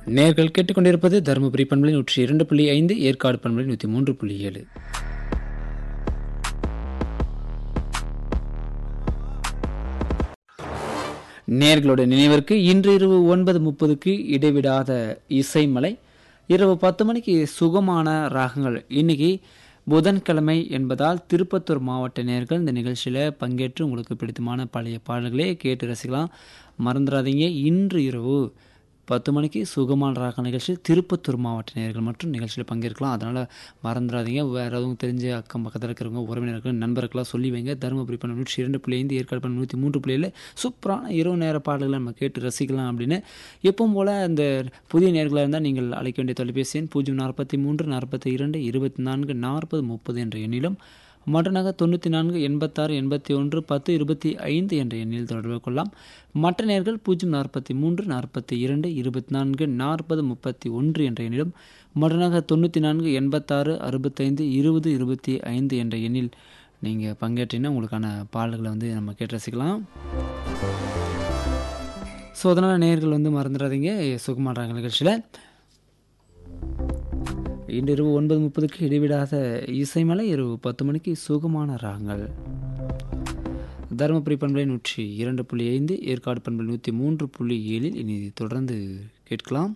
நேர்கள் கேட்டுக்கொண்டிருப்பது தருமபுரி பண்பலை 102.5, ஏற்காடு பண்பலை 103.7. நேர்களோட நினைவிற்கு இன்று இரவு 9:30 இடைவிடாத இசைமலை, இரவு 10 மணிக்கு சுகமான ராகங்கள். இன்னைக்கு புதன்கிழமை என்பதால் திருப்பத்தூர் மாவட்ட நேர்கள் இந்த நிகழ்ச்சியில் பங்கேற்று உங்களுக்கு பிடித்தமான பழைய பாடல்களே கேட்டு ரசிக்கலாம். மறந்துடாதீங்க, இன்று இரவு 10 மணிக்கு சுகமான ராக நிகழ்ச்சி திருப்பத்தூர் மாவட்ட நேயர்கள் மற்றும் நிகழ்ச்சியில் பங்கேற்கலாம். அதனால் மறந்துடாதீங்க. வேறு எதுவும் தெரிஞ்ச அக்கம் பக்கத்தில் இருக்கிறவங்க, உறவினர்கள், நண்பர்களாக சொல்லி வைங்க. தருமபுரி பண்ண 102.5, ஏற்காடு பண்ண 103.7 சூப்பரான இரவு நேர பாடல்களை நம்ம கேட்டு ரசிக்கலாம் அப்படின்னு. எப்பவும் போல் இந்த புதிய நேர்களாக இருந்தால் நீங்கள் அழைக்க வேண்டிய தொலைபேசி எண் 043 42 24 40 30 என்ற எண்ணிலும், மற்றனாக 94 86 81 10 25 என்ற எண்ணில் தொடர்பு கொள்ளலாம். மற்ற நேர்கள் 043 42 24 40 31 என்ற எண்ணிலும், மற்றனாக 94 86 65 20 25 என்ற எண்ணில் நீங்கள் பங்கேற்றினா உங்களுக்கான பாடல்களை நம்ம கேட்டு ரசிக்கலாம். ஸோ அதனால் நேர்கள் மறந்துடாதீங்க. சுகமான நிகழ்ச்சியில் இன்று இரவு 9:30 இடைவிடாத இசைமலை, இரவு 10 மணிக்கு சுகமான ராகங்கள். தருமபுரி பண்பலை 102.5, ஏற்காடு பண்பலை 103.7 இனி தொடர்ந்து கேட்கலாம்.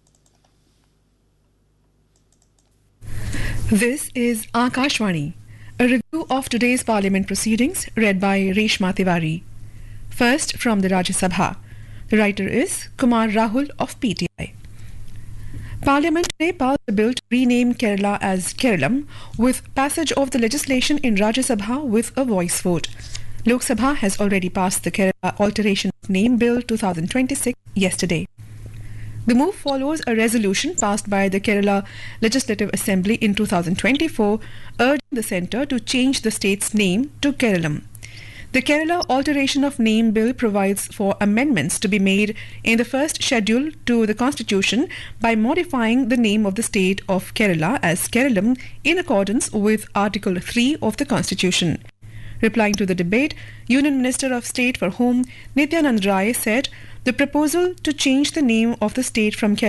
This is Akashvani, a review of today's parliament proceedings read by Reshma Tiwari. First, from the Rajya Sabha. The writer is Kumar Rahul of PTI. Parliament today passed a bill to rename Kerala as Keralam, with passage of the legislation in Rajya Sabha with a voice vote. Lok Sabha has already passed the Kerala Alteration of Name Bill 2026 yesterday. The move follows a resolution passed by the Kerala Legislative Assembly in 2024 urging the centre to change the state's name to Keralam. The Kerala Alteration of Name Bill provides for amendments to be made in the first schedule to the Constitution by modifying the name of the state of Kerala as Keralam in accordance with Article 3 of the Constitution. Replying to the debate, Union Minister of State for Home Nityanand Rai said the proposal to change the name of the state from Kerala